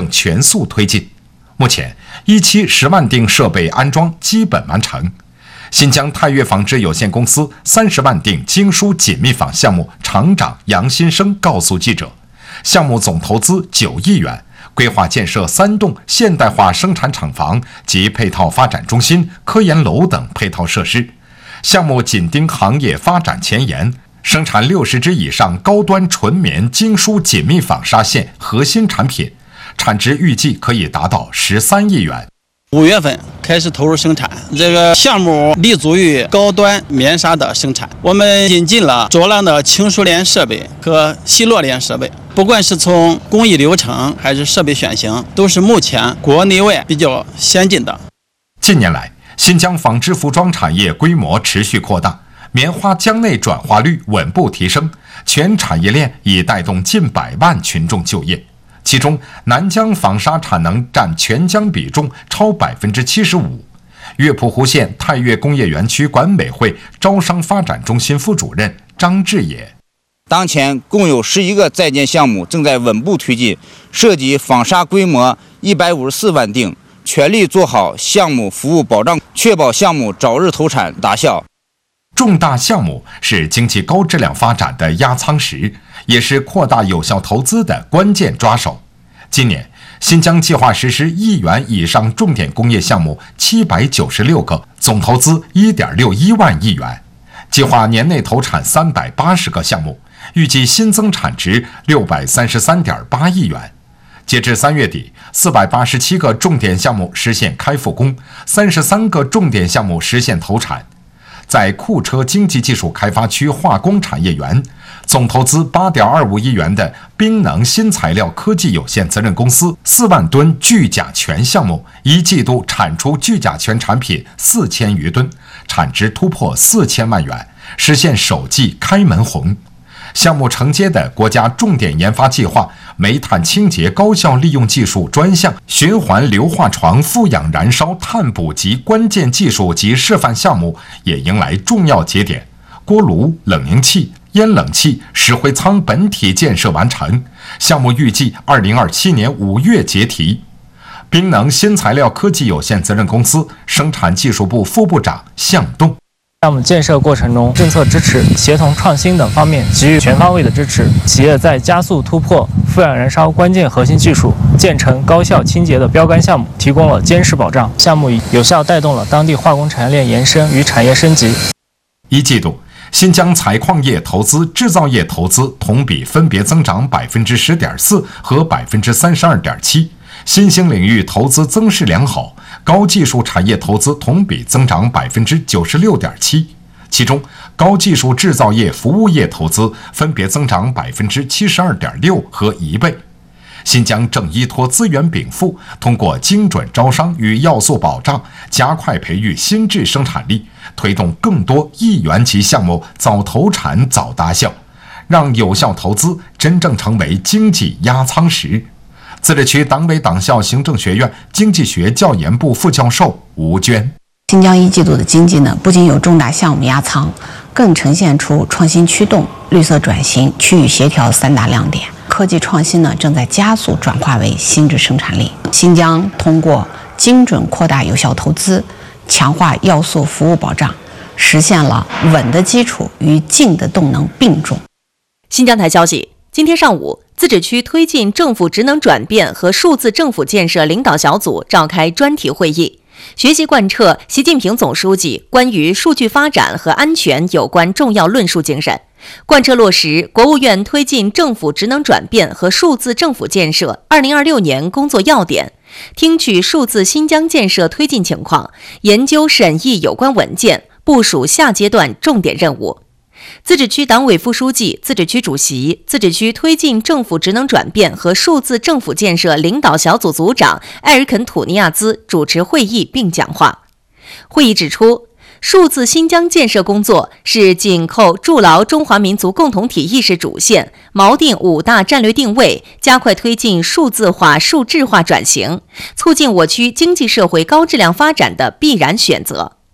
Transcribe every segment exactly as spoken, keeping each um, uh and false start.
正全速推进。目前，一期十万锭设备安装基本完成。新疆泰岳纺织有限公司三十万锭经输紧密纺项目厂长杨新生告诉记者，项目总投资九亿元，规划建设三栋现代化生产厂房及配套发展中心、科研楼等配套设施。项目紧盯行业发展前沿，生产六十支以上高端纯棉精梳紧密纺纱线核心产品，产值预计可以达到十三亿元。 五月份开始投入生产，这个项目立足于高端棉纱的生产。我们引进了卓浪的轻梳帘设备和吸落帘设备，不管是从工艺流程还是设备选型，都是目前国内外比较先进的。 近年来，新疆纺织服装产业规模持续扩大，棉花疆内转化率稳步提升，全产业链已带动近百万群众就业。其中，南疆纺纱产能占全疆比重超百分之七十五。月浦湖县泰岳工业园区管委会招商发展中心副主任张志野： 当前共有十一个在建项目正在稳步推进，涉及纺纱规模一百五十四万锭，全力做好项目服务保障，确保项目早日投产达效。 重大项目是经济高质量发展的压舱石，也是扩大有效投资的关键抓手。今年，新疆计划实施亿元以上重点工业项目七百九十六个，总投资一点六一万亿元，计划年内投产三百八十个项目，预计新增产值六百三十三点八亿元。截至三月底，四百八十七个重点项目实现开复工，三十三个重点项目实现投产。在库车经济技术开发区化工产业园，总投资八点二五亿元的冰能新材料科技有限责任公司四万吨聚甲醛项目，一季度产出聚甲醛产品四千余吨，产值突破四千万元，实现首季开门红。项目承接的国家重点研发计划煤炭清洁高效利用技术专项循环硫化床负氧燃烧碳捕集关键技术及示范项目也迎来重要节点，锅炉、冷凝器、烟冷器、石灰舱本体建设完成，项目预计二零二七年五月结题。冰能新材料科技有限责任公司生产技术部副部长向栋： 项目建设过程中，政策支持、协同创新等方面给予全方位的支持。企业在加速突破负氧燃烧关键核心技术，建成高效清洁的标杆项目提供了坚实保障。项目已有效带动了当地化工产业链延伸与产业升级。 一季度，新疆采矿业投资、制造业投资同比分别增长百分之十点四和百分之三十二点七。新兴领域投资增势良好，高技术产业投资同比增长百分之九十六点七，其中高技术制造业、服务业投资分别增长百分之七十二点六和一倍。新疆正依托资源禀赋，通过精准招商与要素保障，加快培育新质生产力，推动更多亿元级项目早投产、早达效，让有效投资真正成为经济压舱石。自治区党委党校行政学院经济学教研部副教授吴娟： 新疆一季度的经济呢，不仅有重大项目压舱，更呈现出创新驱动、绿色转型、区域协调三大亮点。科技创新呢，正在加速转化为新质生产力。新疆通过精准扩大有效投资，强化要素服务保障，实现了稳的基础与静的动能并重。 新疆台消息，今天上午，自治区推进政府职能转变和数字政府建设领导小组召开专题会议，学习贯彻习近平总书记关于数据发展和安全有关重要论述精神，贯彻落实国务院推进政府职能转变和数字政府建设二零二六年工作要点，听取数字新疆建设推进情况，研究审议有关文件，部署下阶段重点任务。自治区党委副书记、自治区主席、自治区推进政府职能转变和数字政府建设领导小组组长埃尔肯土尼亚兹主持会议并讲话。会议指出，数字新疆建设工作是紧扣筑牢中华民族共同体意识主线，锚定五大战略定位，加快推进数字化、数质化转型，促进我区经济社会高质量发展的必然选择。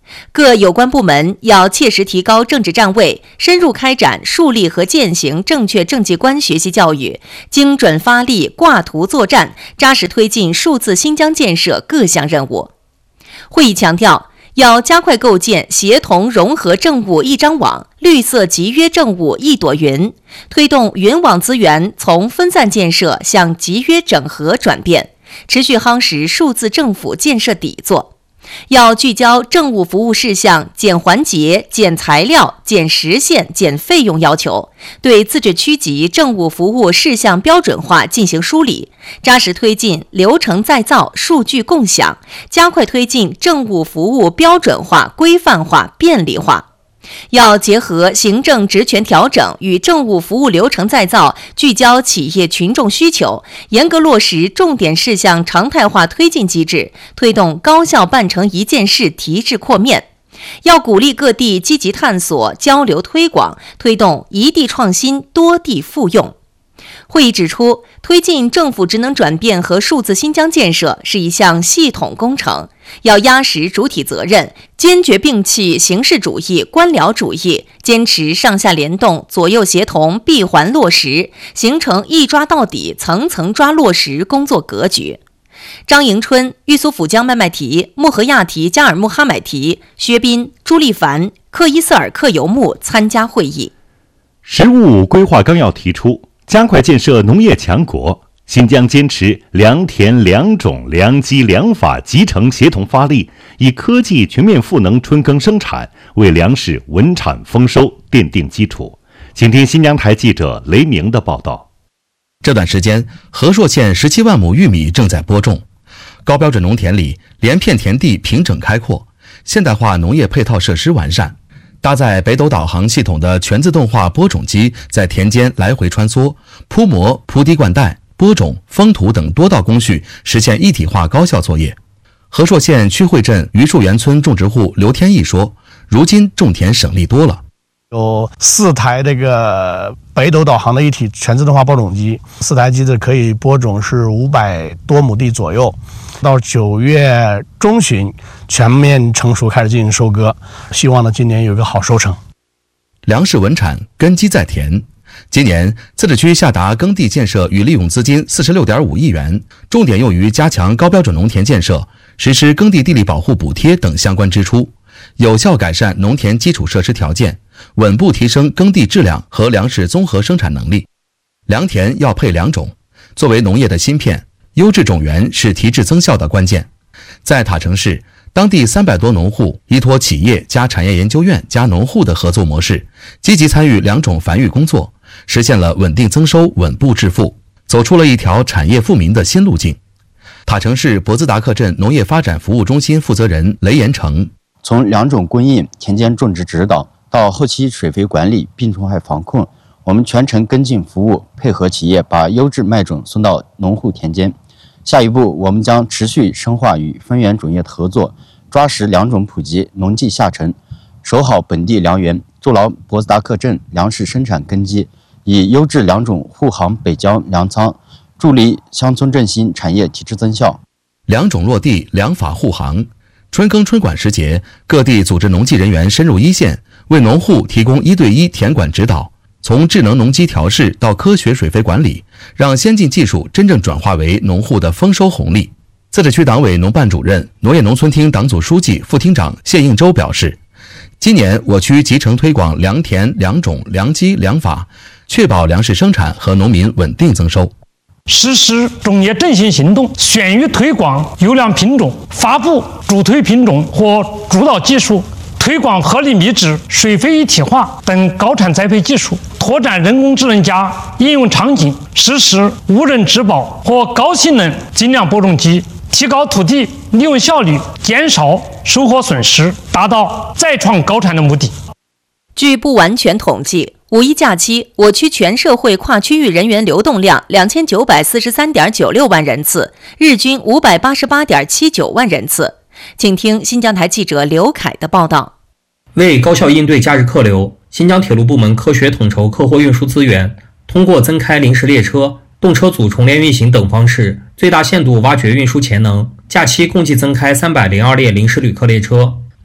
各有关部门要切实提高政治站位，深入开展树立和践行正确政绩观学习教育，精准发力、挂图作战，扎实推进数字新疆建设各项任务。会议强调，要加快构建协同融合政务一张网、绿色集约政务一朵云，推动云网资源从分散建设向集约整合转变，持续夯实数字政府建设底座。要聚焦政务服务事项减环节、减材料、减时限、减费用要求，对自治区级政务服务事项标准化进行梳理，扎实推进流程再造、数据共享，加快推进政务服务标准化、规范化、便利化。要结合行政职权调整与政务服务流程再造，聚焦企业群众需求，严格落实重点事项常态化推进机制，推动高效办成一件事提质扩面。要鼓励各地积极探索、交流推广，推动一地创新、多地复用。会议指出，推进政府职能转变和数字新疆建设是一项系统工程，要压实主体责任，坚决摒弃形式主义、官僚主义，坚持上下联动、左右协同、闭环落实，形成一抓到底、层层抓落实工作格局。张迎春、玉苏甫江麦麦提、穆合亚提加尔穆哈买提、薛斌、朱立凡、克伊瑟尔克尤木参加会议。 “十五五”规划纲要提出，加快建设农业强国，新疆坚持良田、良种、良机、良法集成协同发力，以科技全面赋能春耕生产，为粮食稳产丰收奠定基础。请听新疆台记者雷宁的报道。 这段时间，和硕县十七万亩玉米正在播种，高标准农田里连片田地平整开阔，现代化农业配套设施完善。搭载北斗导航系统的全自动化播种机在田间来回穿梭，铺膜、铺地灌溉、播种、封土等多道工序实现一体化高效作业。和硕县曲汇镇榆树园村种植户刘天义说：“如今种田省力多了。” 有四台这个北斗导航的一体全自动化播种机，四台机子可以播种是五百多亩地左右。到九月中旬全面成熟，开始进行收割，希望呢今年有一个好收成。 粮食稳产，根基在田。今年自治区下达耕地建设与利用资金四十六点五亿元，重点用于加强高标准农田建设，实施耕地地力保护补贴等相关支出，有效改善农田基础设施条件，稳步提升耕地质量和粮食综合生产能力。良田要配良种，作为农业的芯片，优质种源是提质增效的关键。在塔城市，当地三百多农户依托企业加产业研究院加农户的合作模式，积极参与良种繁育工作，实现了稳定增收、稳步致富，走出了一条产业富民的新路径。塔城市博兹达克镇农业发展服务中心负责人雷延成： 从良种供应、田间种植指导到后期水肥管理、病虫害防控，我们全程跟进服务，配合企业把优质麦种送到农户田间。下一步，我们将持续深化与分园种业的合作，抓实良种普及、农技下沉，守好本地粮源，筑牢博兹达克镇粮食生产根基，以优质良种护航北疆粮仓，助力乡村振兴、产业提质增效。 良种落地，良法护航。春耕春管时节，各地组织农技人员深入一线，为农户提供一对一田管指导，从智能农机调试到科学水肥管理，让先进技术真正转化为农户的丰收红利。自治区党委农办主任、农业农村厅党组书记、副厅长谢应洲表示，今年我区集成推广良田、良种、良机、良法，确保粮食生产和农民稳定增收。 实施种业振兴行动，选育推广优良品种，发布助推品种或主导技术，推广合理米质、水肥一体化等高产栽培技术，拓展人工智能加应用场景，实施无人质保或高性能精良播种机，提高土地利用效率，减少收获损失，达到再创高产的目的。 据不完全统计，五一假期，我区全社会跨区域人员流动量两千九百四十三点九六万人次，日均五百八十八点七九万人次。请听新疆台记者刘凯的报道。 为高效应对假日客流，新疆铁路部门科学统筹客货运输资源，通过增开临时列车、动车组重联运行等方式，最大限度挖掘运输潜能。假期共计增开三百零二列临时旅客列车，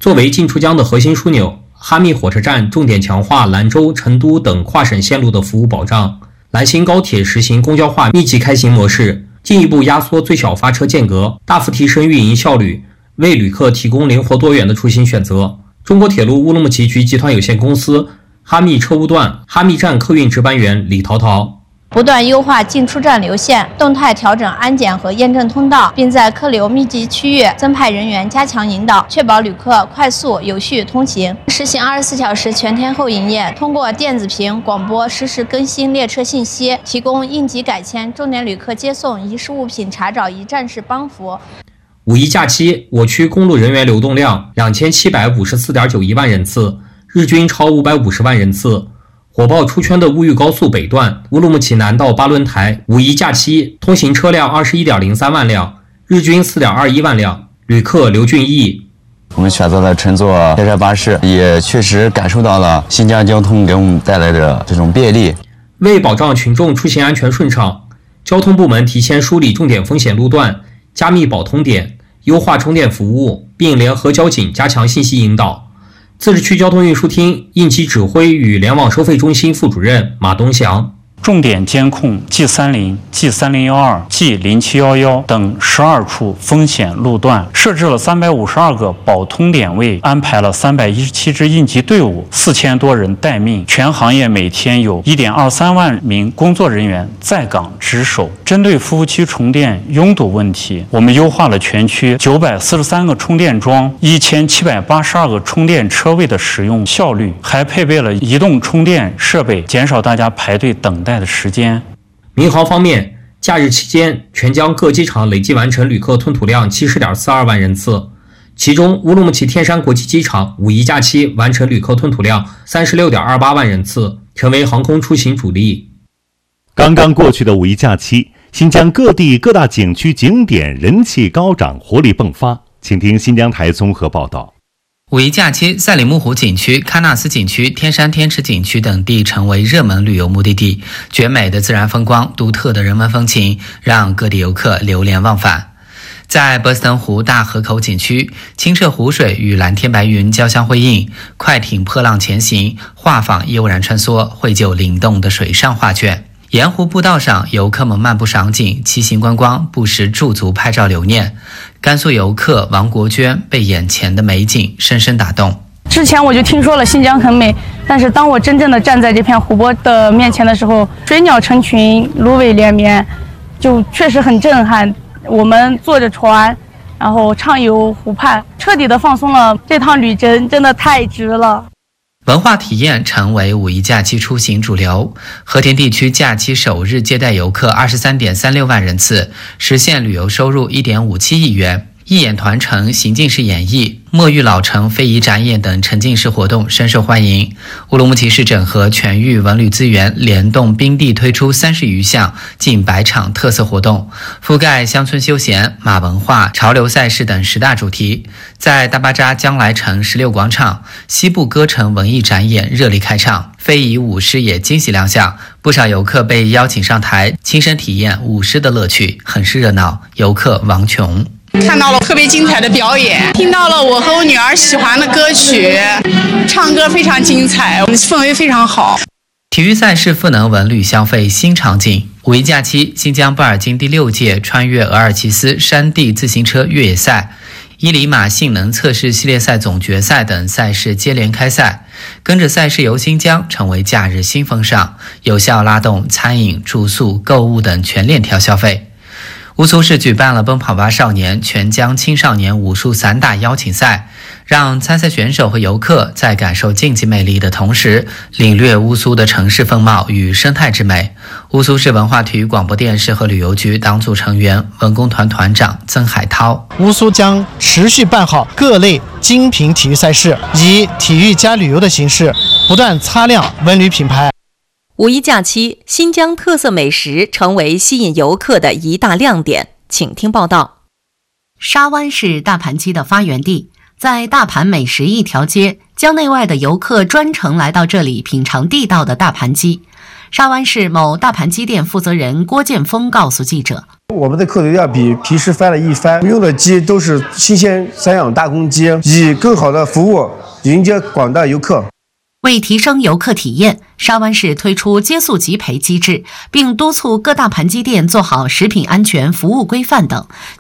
作为进出江的核心枢纽，哈密火车站重点强化兰州、成都等跨省线路的服务保障。兰新高铁实行公交化密集开行模式，进一步压缩最小发车间隔，大幅提升运营效率，为旅客提供灵活多元的出行选择。中国铁路乌鲁木齐局集团有限公司哈密车务段哈密站客运值班员李涛涛。 不断优化进出站流线，动态调整安检和验证通道，并在客流密集区域增派人员加强引导，确保旅客快速有序通行。实行二十四小时全天候营业，通过电子屏、广播实时更新列车信息，提供应急改签、重点旅客接送、遗失物品查找一站式帮扶。 五一假期，我区公路人员流动量两千七百五十四点九一万人次，日均超五百五十万人次。火爆出圈的乌豫高速北段乌鲁木齐南到巴仑台，五一假期通行车辆二十一点零三万辆，日均四点二一万辆。旅客刘俊义： 我们选择了乘坐列车巴士，也确实感受到了新疆交通给我们带来的这种便利。 为保障群众出行安全顺畅，交通部门提前梳理重点风险路段，加密保通点，优化充电服务，并联合交警加强信息引导。自治区交通运输厅应急指挥与联网收费中心副主任马东祥： 重点监控 G 三零、G 三零一二、G 零七一一等十二处风险路段，设置了三百五十二个保通点位，安排了三百一十七支应急队伍，四千多人待命。全行业每天有 一点二三万名工作人员在岗值守。针对服务区充电拥堵问题，我们优化了全区九百四十三个充电桩、一千七百八十二个充电车位的使用效率，还配备了移动充电设备，减少大家排队等待的时间。 民航方面，假日期间全疆各机场累计完成旅客吞吐量 七十点四二万人次，其中乌鲁木齐天山国际机场五一假期完成旅客吞吐量 三十六点二八万人次，成为航空出行主力。 刚刚过去的五一假期，新疆各地各大景区景点人气高涨，活力迸发。请听新疆台综合报道。 五一假期，赛里木湖景区、喀纳斯景区、天山天池景区等地成为热门旅游目的地。绝美的自然风光、独特的人文风情，让各地游客流连忘返。在波斯登湖大河口景区，清澈湖水与蓝天白云交相辉映，快艇破浪前行，画舫悠然穿梭，绘就灵动的水上画卷。沿湖步道上，游客们漫步赏景，骑行观光，不时驻足拍照留念。甘肃游客王国娟被眼前的美景深深打动。 之前我就听说了新疆很美，但是当我真正的站在这片湖泊的面前的时候，水鸟成群，芦苇连绵，就确实很震撼。我们坐着船，然后畅游湖畔，彻底的放松了。这趟旅程真的太值了。 文化体验成为五一假期出行主流，和田地区假期首日接待游客 二十三点三六万人次，实现旅游收入 一点五七亿元。一演团城、行进式演绎、墨玉老城非遗展演等沉浸式活动深受欢迎。乌鲁木齐市整合全域文旅资源，联动冰地推出三十余项近百场特色活动，覆盖乡村休闲、马文化、潮流赛事等十大主题。在大巴扎将来城十六广场，西部歌城文艺展演热力开唱，非遗舞狮也惊喜亮相，不少游客被邀请上台亲身体验舞狮的乐趣，很是热闹。游客王琼。 看到了特别精彩的表演，听到了我和我女儿喜欢的歌曲，唱歌非常精彩，氛围非常好。 体育赛事赋能文旅消费新场景。五一假期，新疆布尔津第六届穿越额尔齐斯山地自行车越野赛、伊犁马性能测试系列赛总决赛等赛事接连开赛，跟着赛事游新疆成为假日新风尚，有效拉动餐饮、住宿、购物等全链条消费。乌苏市举办了奔跑吧少年全疆青少年武术散打邀请赛，让参赛选手和游客在感受竞技魅力的同时，领略乌苏的城市风貌与生态之美。乌苏市文化体育广播电视和旅游局党组成员、文工团团长曾海涛： 乌苏将持续办好各类精品体育赛事，以体育加旅游的形式，不断擦亮文旅品牌。 五一假期，新疆特色美食成为吸引游客的一大亮点。请听报道。 沙湾是大盘鸡的发源地，在大盘美食一条街，疆内外的游客专程来到这里品尝地道的大盘鸡。沙湾市某大盘鸡店负责人郭建峰告诉记者： 我们的客流量比平时翻了一番，用的鸡都是新鲜散养大公鸡，以更好的服务迎接广大游客。 为提升游客体验，沙湾市推出接宿即赔机制，并督促各大盘鸡店做好食品安全、服务规范等，